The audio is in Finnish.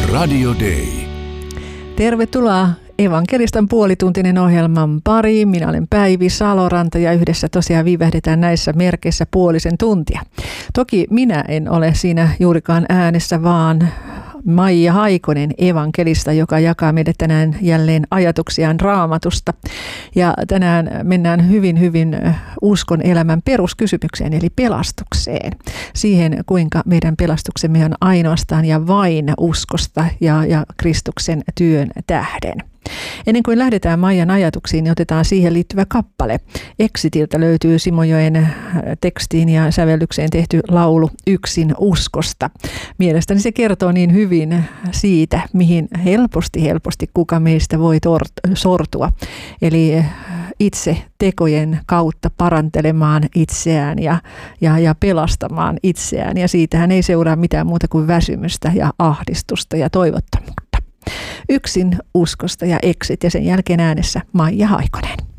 Radio Day. Tervetuloa Evankelistan puolituntinen ohjelman pariin. Minä olen Päivi Saloranta ja yhdessä tosiaan viivähdetään näissä merkeissä puolisen tuntia. Toki minä en ole siinä juurikaan äänessä, vaan Maija Haikonen, evankelista, joka jakaa meille tänään jälleen ajatuksiaan Raamatusta. Ja tänään mennään hyvin uskon elämän peruskysymykseen, eli pelastukseen. Siihen, kuinka meidän pelastuksemme on ainoastaan ja vain uskosta ja Kristuksen työn tähden. Ennen kuin lähdetään Maijan ajatuksiin, niin otetaan siihen liittyvä kappale. Exitiltä löytyy Simojoen tekstiin ja sävellykseen tehty laulu Yksin uskosta. Mielestäni se kertoo niin hyvin siitä, mihin helposti kuka meistä voi sortua. Eli itse tekojen kautta parantelemaan itseään ja pelastamaan itseään. Ja siitähän ei seuraa mitään muuta kuin väsymystä ja ahdistusta ja toivottomuutta. Yksin uskosta ja Exit ja sen jälkeen äänessä Maija Haikonen.